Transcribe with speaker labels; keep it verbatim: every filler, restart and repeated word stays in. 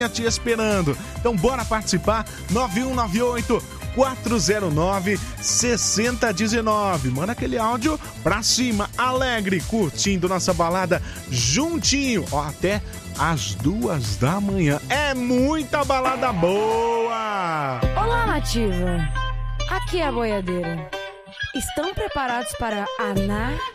Speaker 1: te esperando. Então bora participar, nove um nove oito, quatro zero nove, seis zero um nove. Manda aquele áudio pra cima, alegre, curtindo nossa balada juntinho, ó, até às duas da manhã. É muita balada boa!
Speaker 2: Olá, Nativa! Aqui é a boiadeira. Estão preparados para anar?